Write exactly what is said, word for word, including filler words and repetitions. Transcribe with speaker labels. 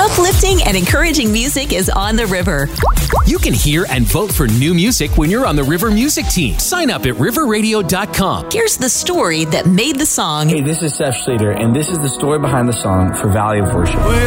Speaker 1: Uplifting and encouraging music is on the river.
Speaker 2: You can hear and vote for new music when you're on the River Music team. Sign up at river radio dot com.
Speaker 1: Here's the story that made the song.
Speaker 3: Hey, this is Seth Schrader, and this is the story behind the song for Valley of Worship.